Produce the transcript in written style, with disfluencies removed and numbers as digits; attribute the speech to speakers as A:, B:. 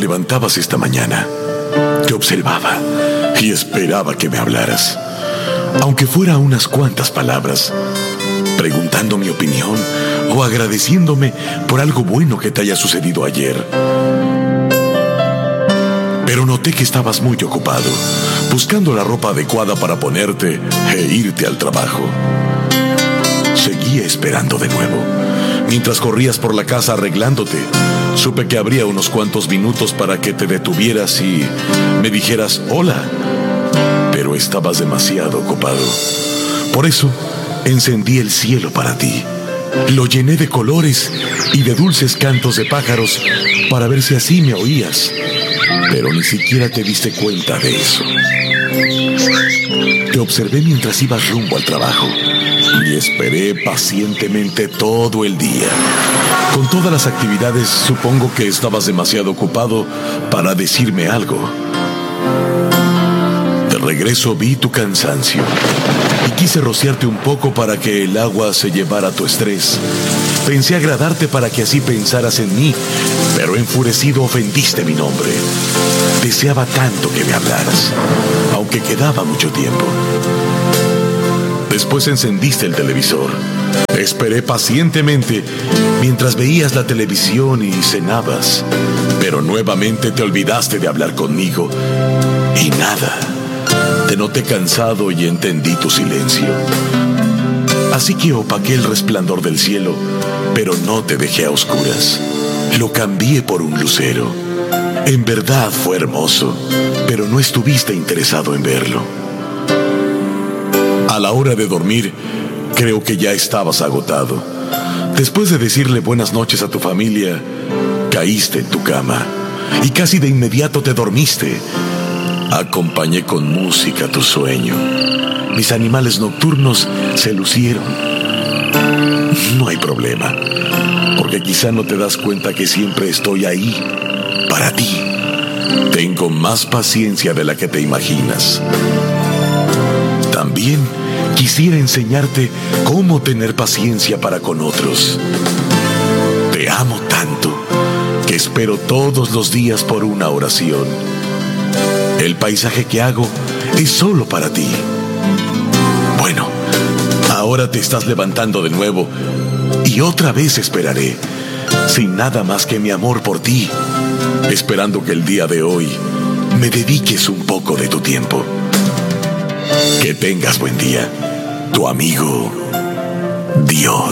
A: levantabas esta mañana, te observaba y esperaba que me hablaras, aunque fuera unas cuantas palabras, preguntando mi opinión o agradeciéndome por algo bueno que te haya sucedido ayer. Pero noté que estabas muy ocupado, buscando la ropa adecuada para ponerte e irte al trabajo. Seguía esperando de nuevo. Mientras corrías por la casa arreglándote, supe que habría unos cuantos minutos para que te detuvieras y me dijeras hola, pero estabas demasiado ocupado. Por eso, encendí el cielo para ti. Lo llené de colores y de dulces cantos de pájaros para ver si así me oías, pero ni siquiera te diste cuenta de eso. Te observé mientras ibas rumbo al trabajo y esperé pacientemente todo el día. Con todas las actividades, supongo que estabas demasiado ocupado para decirme algo. De regreso vi tu cansancio y quise rociarte un poco para que el agua se llevara tu estrés. Pensé agradarte para que así pensaras en mí, pero enfurecido ofendiste mi nombre. Deseaba tanto que me hablaras, aunque quedaba mucho tiempo. Después encendiste el televisor. Esperé pacientemente mientras veías la televisión y cenabas, pero nuevamente te olvidaste de hablar conmigo. Y nada. Te noté cansado y entendí tu silencio. Así que opaqué el resplandor del cielo, pero no te dejé a oscuras. Lo cambié por un lucero. En verdad fue hermoso, pero no estuviste interesado en verlo. A la hora de dormir, creo que ya estabas agotado. Después de decirle buenas noches a tu familia, caíste en tu cama y casi de inmediato te dormiste. Acompañé con música tu sueño. Mis animales nocturnos se lucieron. No hay problema, porque quizá no te das cuenta que siempre estoy ahí, para ti. Tengo más paciencia de la que te imaginas. También quisiera enseñarte cómo tener paciencia para con otros. Te amo tanto que espero todos los días por una oración. El paisaje que hago es solo para ti. Bueno, ahora te estás levantando de nuevo y otra vez esperaré, sin nada más que mi amor por ti, esperando que el día de hoy me dediques un poco de tu tiempo. Que tengas buen día. Tu amigo, Dios.